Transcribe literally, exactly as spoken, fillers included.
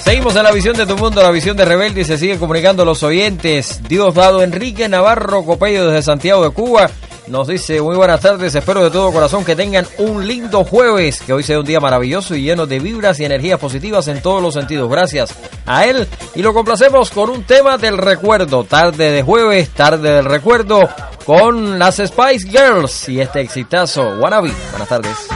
Seguimos en la visión de tu mundo, la visión de Rebelde, y se siguen comunicando los oyentes. Diosdado Enrique Navarro Copello desde Santiago de Cuba nos dice: muy buenas tardes, espero de todo corazón que tengan un lindo jueves, que hoy sea un día maravilloso y lleno de vibras y energías positivas en todos los sentidos. Gracias a él, y lo complacemos con un tema del recuerdo. Tarde de jueves, tarde del recuerdo, con las Spice Girls y este exitazo Wannabe. Buenas tardes.